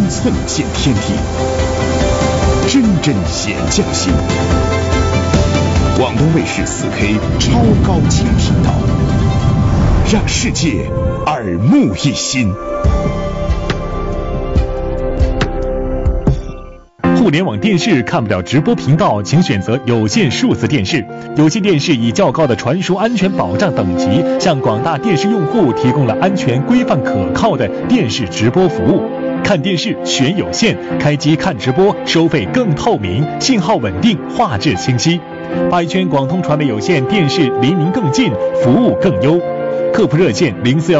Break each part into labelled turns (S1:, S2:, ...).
S1: 寸见天地，真真显匠心。广东卫视4K 超高清频道，让世界耳目一新。
S2: 互联网电视看不了直播频道，请选择有线数字电视。有线电视以较高的传输安全保障等级，向广大电视用户提供了安全、规范、可靠的电视直播服务。看电视选有线，开机看直播，收费更透明，信号稳定，画质清晰。百圈广通传媒有线电视离您更近，服务更优。客服热线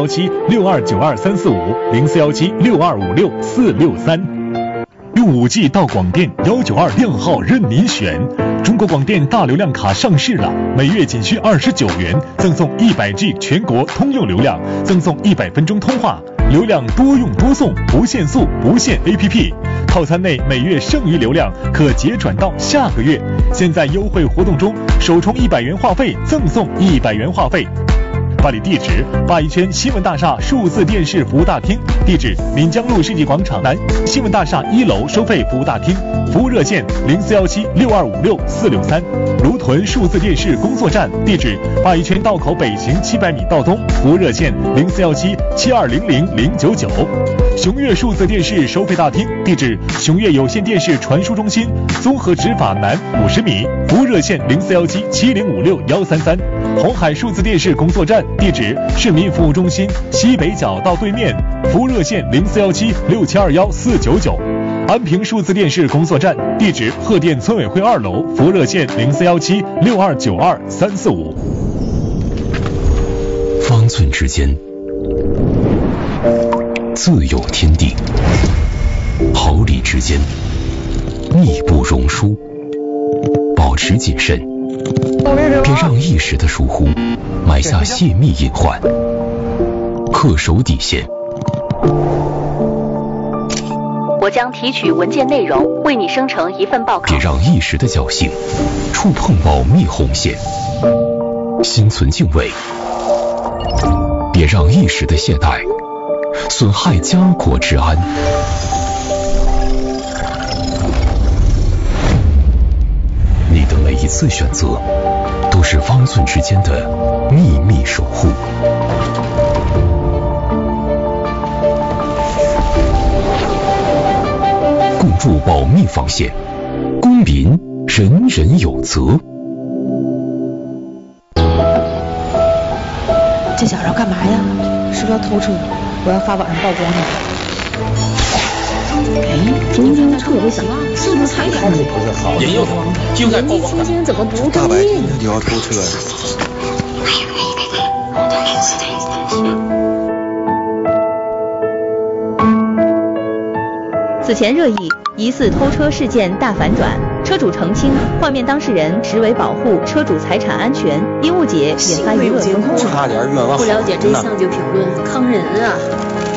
S2: 0417-6292-345，0417-6256-463。用5G 到广电192靓号任您选。中国广电大流量卡上市了，每月仅需29元，赠送100G 全国通用流量，赠送100分钟通话，流量多用多送，不限速不限 APP。套餐内每月剩余流量可结转到下个月。现在优惠活动中，首充100元话费赠送100元话费。办理地址：鲅鱼圈新闻大厦数字电视服务大厅，地址闽江路世纪广场南新闻大厦1楼收费服务大厅，服务热线0417-6256-463。芦屯数字电视工作站，地址鲅鱼圈道口北行700米道东，服务热线0417-7200-099。雄越数字电视收费大厅，地址雄越有线电视传输中心，综合执法南50米，服务热线0417-7056-133。红海数字电视工作站，地址市民服务中心西北角道对面，服务热线0417-6721-499。安平数字电视工作站，地址鹤店村委会2楼，服务热线0417-6292-345。
S3: 方寸之间自有天地，毫厘之间密不容疏，保持谨慎，别让一时的疏忽埋下泄密隐患，恪守底线。
S4: 我将提取文件内容，为你生成一份报告。
S3: 别让一时的侥幸触碰保密红线，心存敬畏。别让一时的懈怠损害家国治安。你的每一次选择，都是方寸之间的秘密守护。共筑保密防线，公民人人有责。
S5: 这小子要干嘛呀？是不是要偷车？我要发网上曝光他。中间特别小，是不是踩点？
S6: 不是好，人又就在曝光
S5: 中间怎么不
S6: 大白天就要偷车呀？
S4: 此前热议疑似偷车事件大反转，车主澄清画面当事人实为保护车主财产安全，因误解引发舆论风波。
S6: 差点冤枉。
S7: 不了解真相就评论，坑人啊！